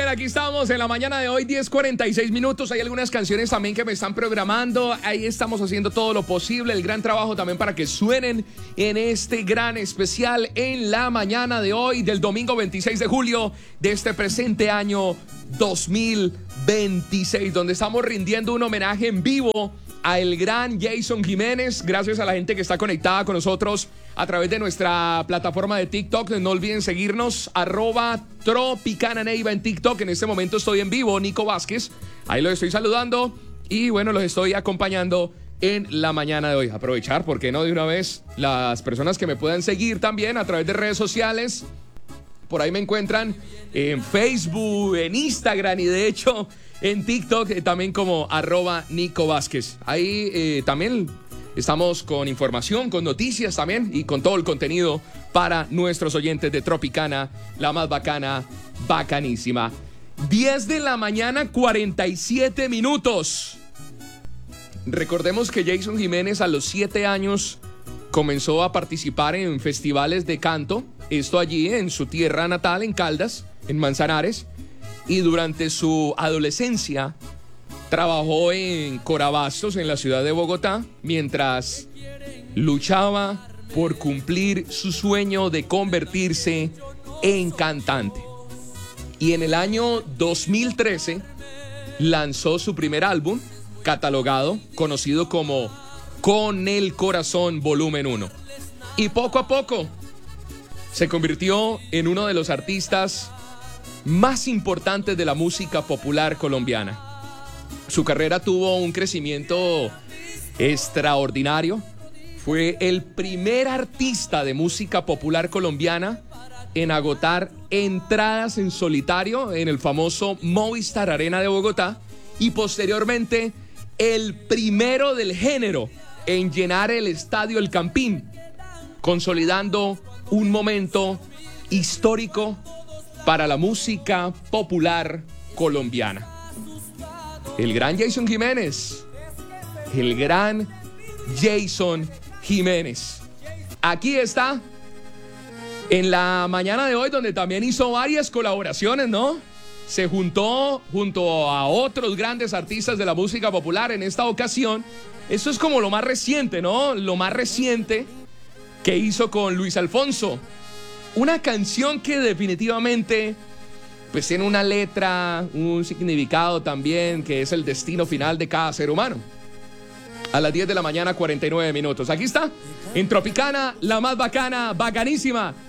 bien, aquí estamos en la mañana de hoy, 10:46 minutos. Hay algunas canciones también que me están programando. Ahí estamos haciendo todo lo posible, el gran trabajo también para que suenen en este gran especial en la mañana de hoy, del domingo 26 de julio de este presente año 2026, donde estamos rindiendo un homenaje en vivo a el gran Jason Jiménez. Gracias a la gente que está conectada con nosotros a través de nuestra plataforma de TikTok. No olviden seguirnos, @Tropicananeiva en TikTok. En este momento estoy en vivo, Nico Vázquez. Ahí los estoy saludando y bueno, los estoy acompañando en la mañana de hoy. Aprovechar, ¿por qué no de una vez? Las personas que me puedan seguir también a través de redes sociales. Por ahí me encuentran en Facebook, en Instagram y de hecho en TikTok también como @Nico Vázquez. Ahí también estamos con información, con noticias también y con todo el contenido para nuestros oyentes de Tropicana, la más bacana, bacanísima. 10 de la mañana, 47 minutos. Recordemos que Jason Jiménez a los 7 años comenzó a participar en festivales de canto, esto allí en su tierra natal, en Caldas, en Manzanares, y durante su adolescencia trabajó en Corabastos, en la ciudad de Bogotá, mientras luchaba por cumplir su sueño de convertirse en cantante. Y en el año 2013 lanzó su primer álbum, catalogado, conocido como Con el Corazón Volumen 1. Y poco a poco se convirtió en uno de los artistas más importantes de la música popular colombiana. Su carrera tuvo un crecimiento extraordinario. Fue el primer artista de música popular colombiana en agotar entradas en solitario en el famoso Movistar Arena de Bogotá y posteriormente el primero del género en llenar el estadio El Campín, consolidando un momento histórico para la música popular colombiana. El gran Jason Jiménez. El gran Jason Jiménez. Aquí está en la mañana de hoy, donde también hizo varias colaboraciones, ¿no? Se juntó junto a otros grandes artistas de la música popular en esta ocasión. Eso es como lo más reciente, ¿no? Lo más reciente que hizo con Luis Alfonso. Una canción que definitivamente pues tiene una letra, un significado también, que es el destino final de cada ser humano. A las 10 de la mañana, 49 minutos. Aquí está, en Tropicana, la más bacana, bacanísima.